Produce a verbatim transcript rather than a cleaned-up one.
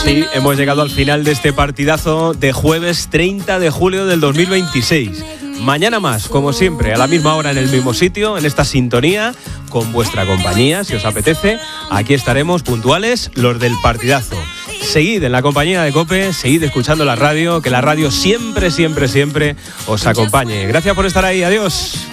Sí, hemos llegado al final de este partidazo de jueves treinta de julio del dos mil veintiséis. Mañana más, como siempre, a la misma hora en el mismo sitio, en esta sintonía, con vuestra compañía, si os apetece. Aquí estaremos puntuales, los del partidazo. Seguid en la compañía de COPE, seguid escuchando la radio, que la radio siempre, siempre, siempre os acompañe. Gracias por estar ahí, adiós.